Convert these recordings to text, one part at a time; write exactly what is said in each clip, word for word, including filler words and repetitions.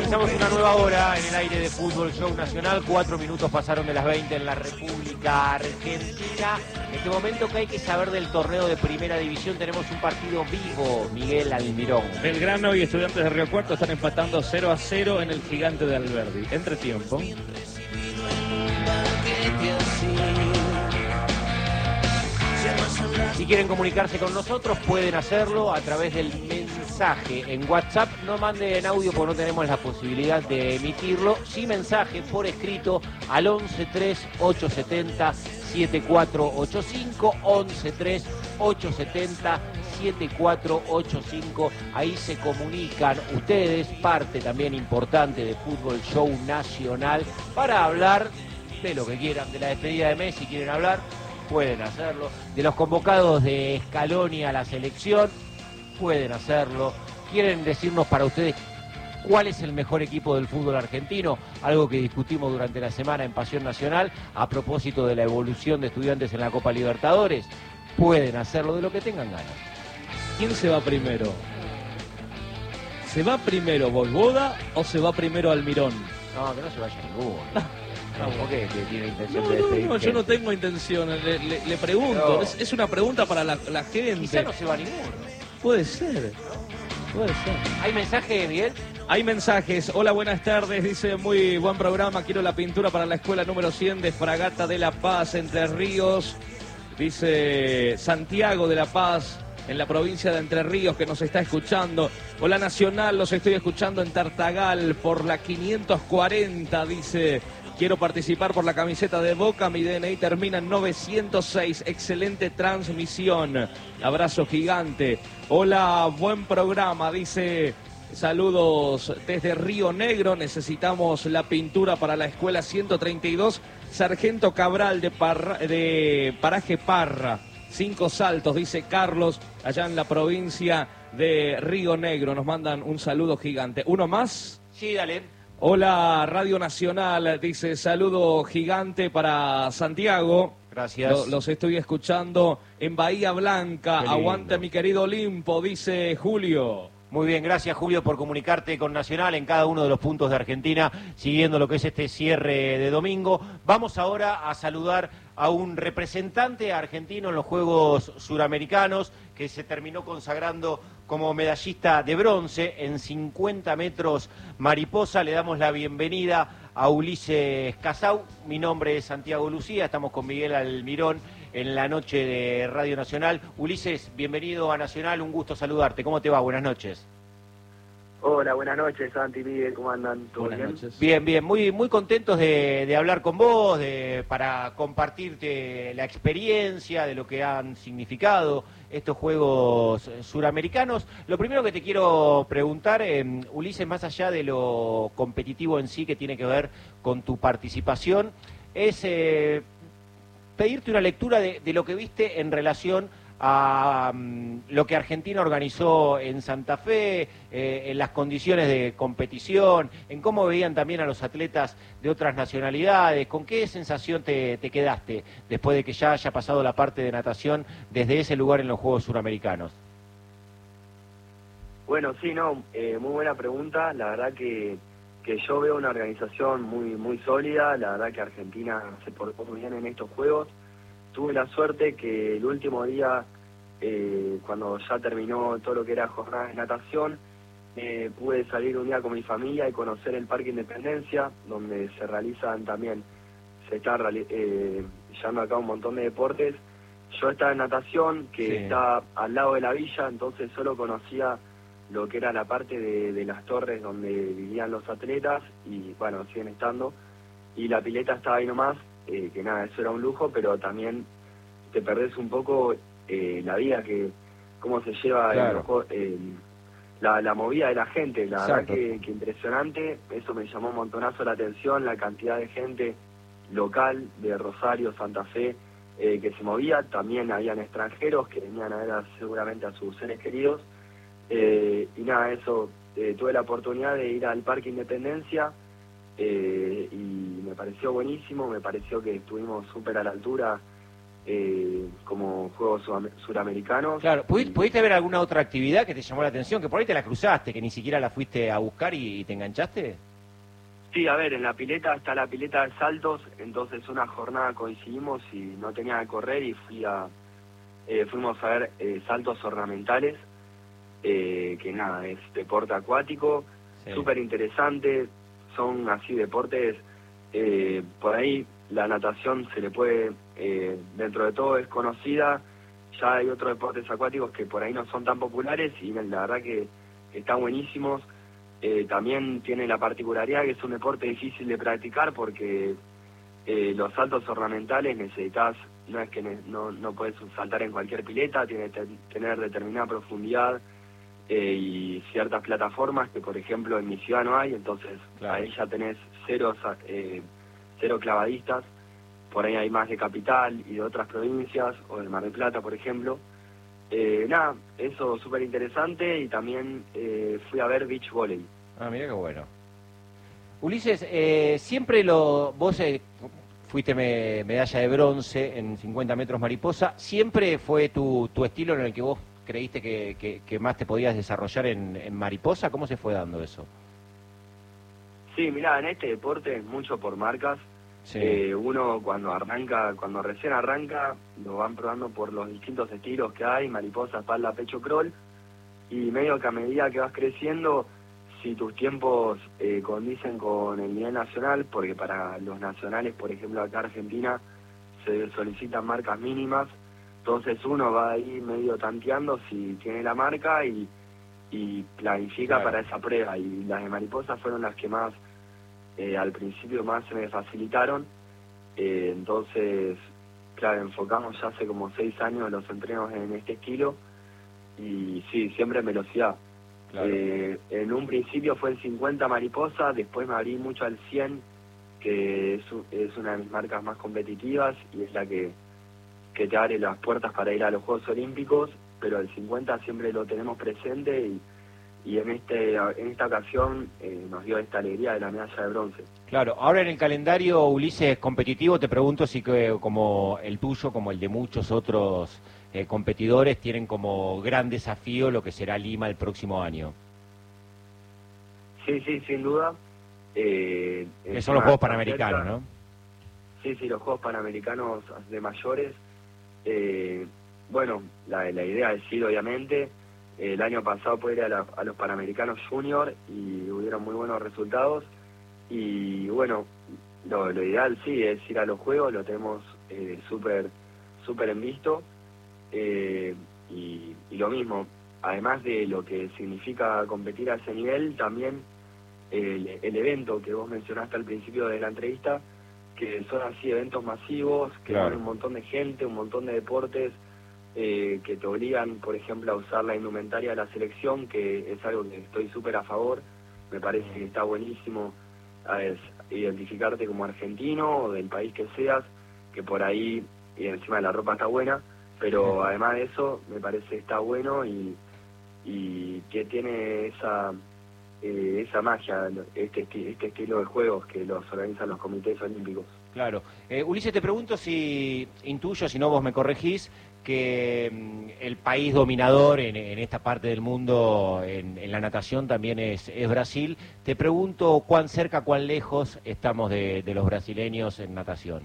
Comenzamos una nueva hora en el aire de Fútbol Show Nacional. Cuatro minutos pasaron de las veinte en la República Argentina. En este momento que hay que saber del torneo de Primera División, tenemos un partido vivo, Miguel Almirón. Belgrano y Estudiantes de Río Cuarto están empatando cero a cero en el Gigante de Alberdi. Entre tiempo. Si quieren comunicarse con nosotros, pueden hacerlo a través del mensaje en WhatsApp. No manden audio porque no tenemos la posibilidad de emitirlo. Sí, mensaje por escrito al once tres ocho setenta siete cuatro ocho cinco, once tres ocho setenta siete cuatro ocho cinco. Ahí se comunican ustedes, parte también importante de Fútbol Show Nacional, para hablar de lo que quieran, de la despedida de Messi, quieren hablar, pueden hacerlo, de los convocados de Scaloni a la selección, pueden hacerlo, quieren decirnos para ustedes cuál es el mejor equipo del fútbol argentino, algo que discutimos durante la semana en Pasión Nacional a propósito de la evolución de Estudiantes en la Copa Libertadores, pueden hacerlo, de lo que tengan ganas. ¿Quién se va primero? ¿Se va primero Vojvoda o se va primero Almirón? No, que no se vaya ninguno. No, ¿por qué tiene intención no, de despedir? No, no, yo no tengo intención, le, le, le pregunto, es, es una pregunta para la, la gente. Quizá no se va ninguno. Puede ser, puede ser. ¿Hay mensaje, Miguel? Hay mensajes. Hola, buenas tardes, dice, muy buen programa, quiero la pintura para la escuela número cien de Fragata de La Paz, Entre Ríos. Dice Santiago de La Paz, en la provincia de Entre Ríos, que nos está escuchando. Hola Nacional, los estoy escuchando en Tartagal por la quinientos cuarenta, dice... Quiero participar por la camiseta de Boca, mi D N I termina en novecientos seis, excelente transmisión, abrazo gigante. Hola, buen programa, dice, saludos desde Río Negro, necesitamos la pintura para la escuela ciento treinta y dos, Sargento Cabral de, Parra, de Paraje Parra, Cinco Saltos, dice Carlos, allá en la provincia de Río Negro, nos mandan un saludo gigante. ¿Uno más? Sí, dale. Hola, Radio Nacional, dice, saludo gigante para Santiago. Gracias. Lo, los estoy escuchando en Bahía Blanca. Aguante mi querido Olimpo, dice Julio. Muy bien, gracias Julio por comunicarte con Nacional en cada uno de los puntos de Argentina, siguiendo lo que es este cierre de domingo. Vamos ahora a saludar a un representante argentino en los Juegos Suramericanos que se terminó consagrando como medallista de bronce en cincuenta metros mariposa. Le damos la bienvenida a Ulises Casau. Mi nombre es Santiago Lucía, estamos con Miguel Almirón en la noche de Radio Nacional. Ulises, bienvenido a Nacional, un gusto saludarte. ¿Cómo te va? Buenas noches. Hola, buenas noches, Santi, Miguel, ¿cómo andan? ¿Todo buenas bien? Noches. Bien, bien, muy muy contentos de, de hablar con vos, de, para compartirte la experiencia de lo que han significado estos Juegos Suramericanos. Lo primero que te quiero preguntar, eh, Ulises, más allá de lo competitivo en sí que tiene que ver con tu participación, es eh, pedirte una lectura de, de lo que viste en relación a um, lo que Argentina organizó en Santa Fe, eh, en las condiciones de competición, en cómo veían también a los atletas de otras nacionalidades. ¿Con qué sensación te, te quedaste después de que ya haya pasado la parte de natación desde ese lugar en los Juegos Suramericanos? Bueno, sí, no, eh, muy buena pregunta. La verdad que, que yo veo una organización muy, muy sólida. La verdad que Argentina se portó muy bien en estos Juegos. Tuve la suerte que el último día, eh, cuando ya terminó todo lo que era jornada de natación, eh, pude salir un día con mi familia y conocer el Parque Independencia, donde se realizan también, se está eh, llevando a cabo un montón de deportes. Yo estaba en natación, que sí. Está al lado de la villa, entonces solo conocía lo que era la parte de, de las torres donde vivían los atletas, y bueno, siguen estando, y la pileta estaba ahí nomás. Eh, que nada, eso era un lujo, pero también te perdés un poco eh, la vida, que cómo se lleva claro. el, eh, la, la movida de la gente. La Exacto. verdad que, que impresionante, eso me llamó un montonazo la atención, la cantidad de gente local de Rosario, Santa Fe, eh, que se movía. También habían extranjeros que venían a ver a, seguramente a sus seres queridos, eh, y nada, eso, eh, tuve la oportunidad de ir al Parque Independencia. Eh, y me pareció buenísimo, me pareció que estuvimos súper a la altura eh, como juegos suramericanos. Claro, ¿pudiste, ¿pudiste ver alguna otra actividad que te llamó la atención? Que por ahí te la cruzaste, que ni siquiera la fuiste a buscar y, y te enganchaste. Sí, a ver, en la pileta está la pileta de saltos, entonces una jornada coincidimos y no tenía que correr y fui a, eh, fuimos a ver eh, saltos ornamentales, eh, que nada, es deporte acuático, Sí. súper interesante, son así deportes, eh, por ahí la natación se le puede, eh, dentro de todo es conocida, ya hay otros deportes acuáticos que por ahí no son tan populares y la verdad que, que están buenísimos. Eh, también tiene la particularidad que es un deporte difícil de practicar porque eh, los saltos ornamentales necesitas, no es que ne no, no puedes saltar en cualquier pileta, tiene que tener determinada profundidad eh, y ciertas plataformas que por ejemplo en mi ciudad no hay, entonces Claro. ahí ya tenés cero, eh, cero clavadistas, por ahí hay más de Capital y de otras provincias, o del Mar del Plata por ejemplo. Eh, nada, eso súper interesante y también eh, fui a ver beach volley. Ah, mira qué bueno. Ulises, eh, siempre lo vos eh, fuiste me, medalla de bronce en cincuenta metros mariposa, ¿siempre fue tu, tu estilo en el que vos creíste que, que, que más te podías desarrollar en, en mariposa? ¿Cómo se fue dando eso? Sí, mirá, en este deporte es mucho por marcas. Sí. Eh, uno cuando arranca, cuando recién arranca, lo van probando por los distintos estilos que hay, mariposa, espalda, pecho, crawl, y medio que a medida que vas creciendo, si tus tiempos eh, condicen con el nivel nacional, porque para los nacionales, por ejemplo, acá en Argentina, se solicitan marcas mínimas, entonces uno va ahí medio tanteando si tiene la marca y, y planifica Claro. para esa prueba, y las de mariposa fueron las que más, eh, al principio más se me facilitaron, eh, entonces, claro, enfocamos ya hace como seis años los entrenos en este estilo, y sí, siempre en velocidad. Claro. Eh, en un principio fue el cincuenta mariposa, después me abrí mucho al cien, que es, es una de mis marcas más competitivas y es la que, que te abre las puertas para ir a los Juegos Olímpicos, pero el cincuenta siempre lo tenemos presente y, y en este en esta ocasión eh, nos dio esta alegría de la medalla de bronce. Claro, ahora en el calendario, Ulises, competitivo, te pregunto si que, como el tuyo, como el de muchos otros eh, competidores, tienen como gran desafío lo que será Lima el próximo año. Sí, sí, sin duda. Eh, Que son los Juegos Panamericanos, ¿no? Sí, sí, los Juegos Panamericanos de mayores. Eh, bueno, la, la idea es ir, obviamente. El año pasado pude ir a, la, a los Panamericanos Junior y hubieron muy buenos resultados. Y bueno, lo, lo ideal sí es ir a los Juegos, lo tenemos eh, súper súper en visto. Eh, y, y lo mismo, además de lo que significa competir a ese nivel, también el, el evento que vos mencionaste al principio de la entrevista, que son así eventos masivos, que Claro. van un montón de gente, un montón de deportes, eh, que te obligan, por ejemplo, a usar la indumentaria de la selección, que es algo que estoy súper a favor, me parece que está buenísimo, es identificarte como argentino o del país que seas, que por ahí, y encima la ropa está buena, pero además de eso, me parece que está bueno y, y que tiene esa... Eh, esa magia, este, esti este estilo de juegos que los organizan los comités olímpicos. Claro. Eh, Ulises, te pregunto si intuyo, si no vos me corregís, que mm, el país dominador en, en esta parte del mundo, en, en la natación, también es, es Brasil. Te pregunto cuán cerca, cuán lejos estamos de, de los brasileños en natación.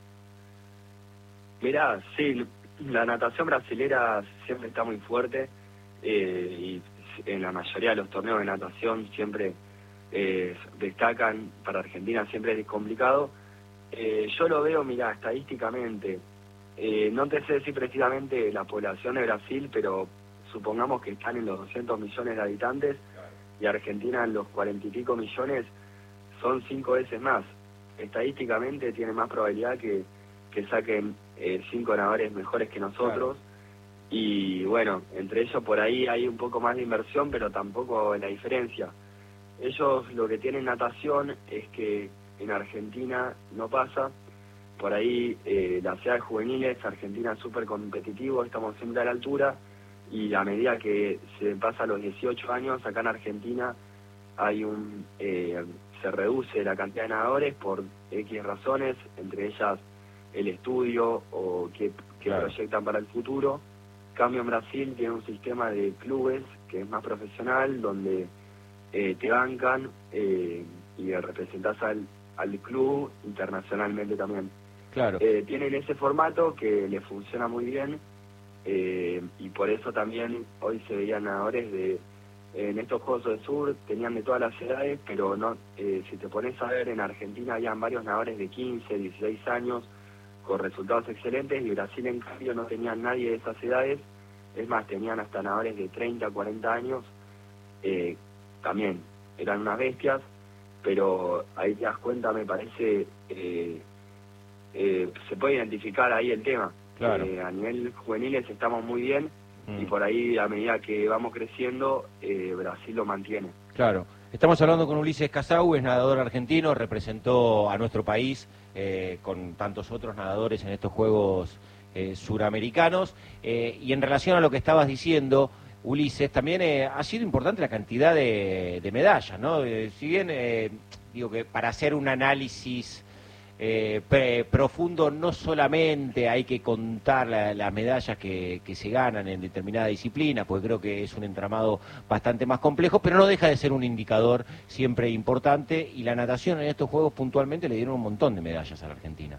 Mirá, sí, la natación brasilera siempre está muy fuerte, eh, y en la mayoría de los torneos de natación siempre eh, destacan, para Argentina siempre es complicado. Eh, yo lo veo, mirá, estadísticamente, eh, no te sé decir precisamente la población de Brasil, pero supongamos que están en los doscientos millones de habitantes y Argentina en los cuarenta y pico millones, son cinco veces más. Estadísticamente tiene más probabilidad que, que saquen eh, cinco nadadores mejores que nosotros. Claro. Y bueno, entre ellos por ahí hay un poco más de inversión, pero tampoco la diferencia. Ellos lo que tienen natación es que en Argentina no pasa. Por ahí eh, las edades juveniles, Argentina es súper competitivo, estamos siempre a la altura, y a medida que se pasa los dieciocho años, acá en Argentina hay un eh, se reduce la cantidad de nadadores por X razones, entre ellas el estudio o que que Claro. proyectan para el futuro. Cambio en Brasil tiene un sistema de clubes que es más profesional, donde eh, te bancan eh, y representás al, al club internacionalmente también. Claro. Eh, tienen ese formato que le funciona muy bien eh, y por eso también hoy se veían nadadores de, en estos Juegos del Sur, tenían de todas las edades, pero no eh, si te pones a ver, en Argentina habían varios nadadores de quince, dieciséis años con resultados excelentes, y Brasil en cambio no tenía nadie de esas edades. Es más, tenían hasta nadadores de treinta, cuarenta años, eh, también eran unas bestias, pero ahí te das cuenta, me parece, eh, eh, se puede identificar ahí el tema. Claro. Eh, a nivel juveniles estamos muy bien, Mm. y por ahí, a medida que vamos creciendo, eh, Brasil lo mantiene. Claro. Estamos hablando con Ulises Casau, es nadador argentino, representó a nuestro país eh, con tantos otros nadadores en estos Juegos eh, Suramericanos. Eh, y en relación a lo que estabas diciendo, Ulises, también eh, ha sido importante la cantidad de, de medallas, ¿no? Eh, si bien, eh, digo que para hacer un análisis Eh, pre, profundo, no solamente hay que contar la, las medallas que, que se ganan en determinada disciplina, porque creo que es un entramado bastante más complejo, pero no deja de ser un indicador siempre importante, y la natación en estos Juegos puntualmente le dieron un montón de medallas a la Argentina.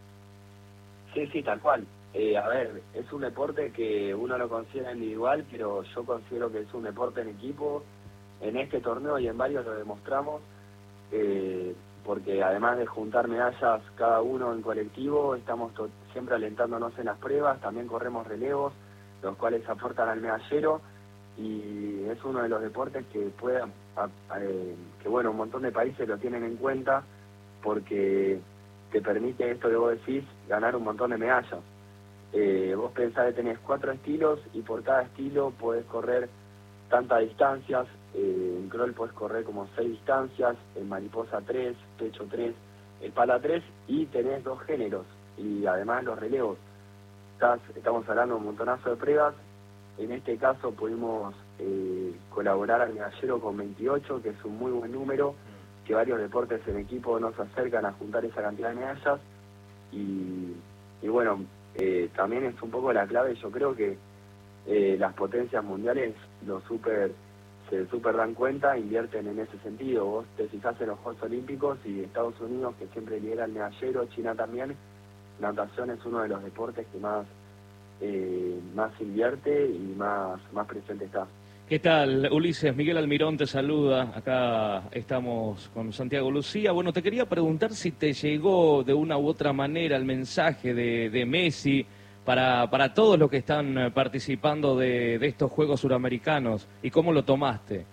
Sí, sí, tal cual. Eh, a ver, es un deporte que uno lo considera individual, pero yo considero que es un deporte en equipo. En este torneo y en varios lo demostramos, eh, porque además de juntar medallas cada uno en colectivo, estamos siempre alentándonos en las pruebas, también corremos relevos, los cuales aportan al medallero, y es uno de los deportes que puede, a, a, eh, que bueno, un montón de países lo tienen en cuenta, porque te permite, esto que vos decís, ganar un montón de medallas. Eh, vos pensás que tenés cuatro estilos, y por cada estilo podés correr tantas distancias. Eh, en crawl podés correr como seis distancias, en mariposa tres, pecho tres, espalda tres, y tenés dos géneros, y además los relevos. Estás, estamos hablando de un montonazo de pruebas. En este caso pudimos eh, colaborar al medallero con veintiocho, que es un muy buen número, que varios deportes en equipo nos acercan a juntar esa cantidad de medallas, y, y bueno, eh, también es un poco la clave. Yo creo que eh, las potencias mundiales lo super se super dan cuenta, invierten en ese sentido. Vos te fijás en los Juegos Olímpicos, y Estados Unidos, que siempre lidera el medallero, China también, natación es uno de los deportes que más eh, más invierte y más, más presente está. ¿Qué tal, Ulises? Miguel Almirón te saluda. Acá estamos con Santiago Lucía. Bueno, te quería preguntar si te llegó de una u otra manera el mensaje de, de Messi para, para todos los que están participando de, de estos Juegos Suramericanos, y cómo lo tomaste.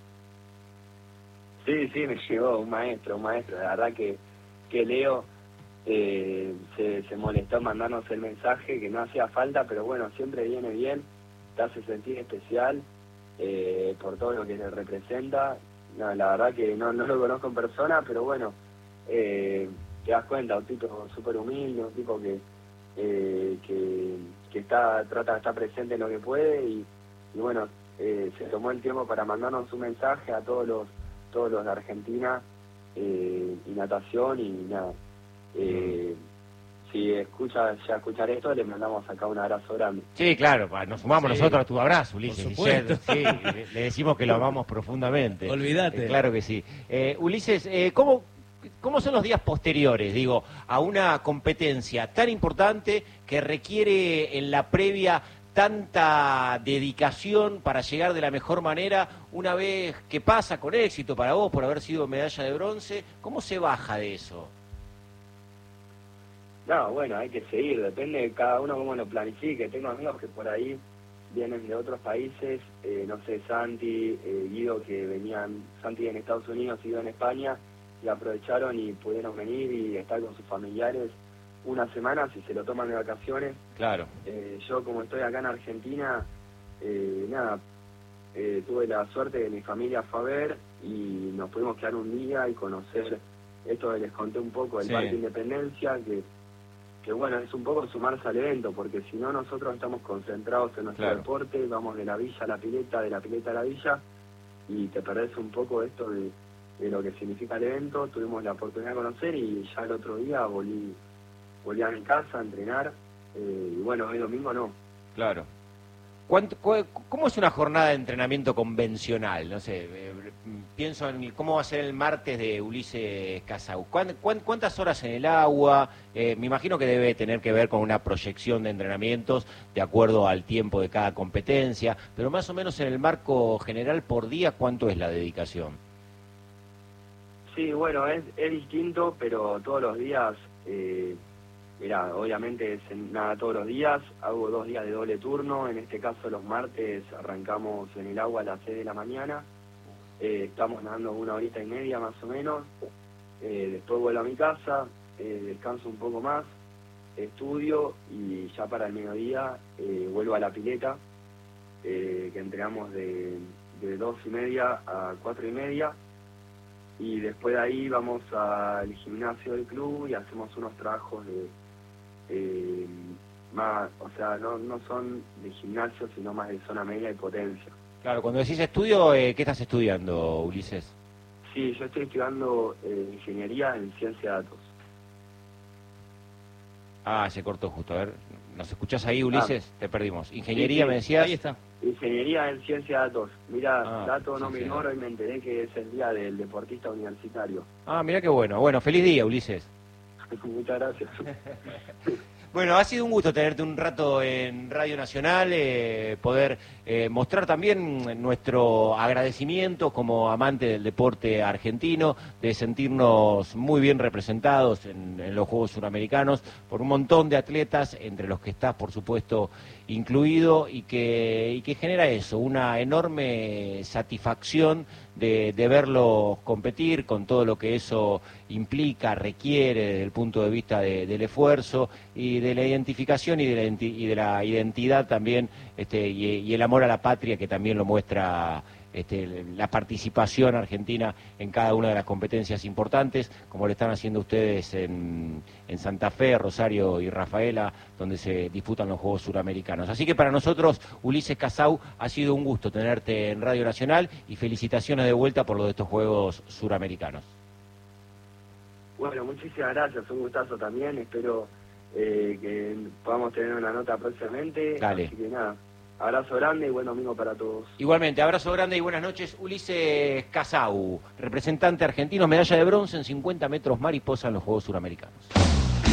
Sí, sí, me llegó un maestro, un maestro. La verdad que, que Leo eh, se, se molestó en mandarnos el mensaje, que no hacía falta, pero bueno, siempre viene bien, te hace sentir especial eh, por todo lo que le representa. No, la verdad que no, no lo conozco en persona, pero bueno, eh, te das cuenta, un tipo súper humilde, un tipo que, eh, que, que está trata de estar presente en lo que puede, y, y bueno, eh, se tomó el tiempo para mandarnos un mensaje a todos los todos los de Argentina eh, y natación, y nada. Eh, si escucha ya escuchar esto, le mandamos acá un abrazo grande. Sí, claro, nos sumamos Sí, nosotros a tu abrazo, Ulises. por supuesto. Sí, le, le decimos que lo amamos profundamente. Olvídate. Eh, claro que sí. Eh, Ulises, eh, ¿cómo, ¿cómo son los días posteriores, digo, a una competencia tan importante que requiere en la previa tanta dedicación para llegar de la mejor manera? Una vez que pasa con éxito para vos por haber sido medalla de bronce, ¿cómo se baja de eso? No, bueno, hay que seguir, depende de cada uno cómo lo planifique. Tengo amigos que por ahí vienen de otros países, eh, no sé, Santi, eh, Guido, que venían, Santi en Estados Unidos y Guido en España, y aprovecharon y pudieron venir y estar con sus familiares unas semanas y se lo toman de vacaciones. Claro. Eh, yo, como estoy acá en Argentina, eh, nada, eh, tuve la suerte de que mi familia fue a ver, y nos pudimos quedar un día y conocer esto que les conté un poco del Sí. Parque Independencia, que que bueno, es un poco sumarse al evento, porque si no, nosotros estamos concentrados en nuestro Claro. deporte, vamos de la villa a la pileta, de la pileta a la villa, y te perdés un poco esto de, de lo que significa el evento. Tuvimos la oportunidad de conocer, y ya el otro día volví, volví a mi casa a entrenar, eh, y bueno, hoy domingo no. Claro. ¿Cuánto, cu- ¿Cómo es una jornada de entrenamiento convencional? No sé, eh, pienso en el- cómo va a ser el martes de Ulises Casau. ¿Cuán- cuán- ¿Cuántas horas en el agua? Eh, me imagino que debe tener que ver con una proyección de entrenamientos de acuerdo al tiempo de cada competencia, pero más o menos en el marco general por día, ¿cuánto es la dedicación? Sí, bueno, es, es distinto, pero todos los días, eh, mira, obviamente es en- nada todos los días, hago dos días de doble turno, en este caso los martes arrancamos en el agua a las seis de la mañana, eh, estamos nadando una horita y media más o menos, eh, después vuelvo a mi casa, eh, descanso un poco más, estudio y ya para el mediodía eh, vuelvo a la pileta, eh, que entrenamos de, de dos y media a cuatro y media, y después de ahí vamos al gimnasio del club y hacemos unos trabajos de eh, más, o sea, no, no son de gimnasio, sino más de zona media y potencia. Claro, cuando decís estudio, eh, ¿qué estás estudiando, Ulises? Sí, yo estoy estudiando eh, ingeniería en ciencia de datos. Ah, se cortó justo, a ver, ¿nos escuchás ahí, Ulises? Te perdimos. Ingeniería, Sí, sí. me decías. Ahí está. Ingeniería en ciencia de datos. Mira, Ah, datos no me ciencia de ignoro y me enteré que es el día del deportista universitario. Ah, mira qué bueno. Bueno, feliz día, Ulises. Muchas gracias. Bueno, ha sido un gusto tenerte un rato en Radio Nacional, eh, poder eh, mostrar también nuestro agradecimiento como amante del deporte argentino, de sentirnos muy bien representados en, en los Juegos Suramericanos por un montón de atletas, entre los que estás, por supuesto, incluido, y que, y que genera eso, una enorme satisfacción de, de verlos competir con todo lo que eso implica, requiere desde el punto de vista de, del esfuerzo y de la identificación y de la, y de la identidad también, este, y, y el amor a la patria que también lo muestra este, la participación argentina en cada una de las competencias importantes, como lo están haciendo ustedes en, en Santa Fe, Rosario y Rafaela, donde se disputan los Juegos Suramericanos. Así que para nosotros, Ulises Casau, ha sido un gusto tenerte en Radio Nacional y felicitaciones de vuelta por lo de estos Juegos Suramericanos. Bueno, muchísimas gracias, un gustazo también, espero eh, que podamos tener una nota próximamente. Dale. Así que nada, abrazo grande y buen domingo para todos. Igualmente, abrazo grande y buenas noches. Ulises Casau, representante argentino, medalla de bronce en cincuenta metros mariposa en los Juegos Suramericanos.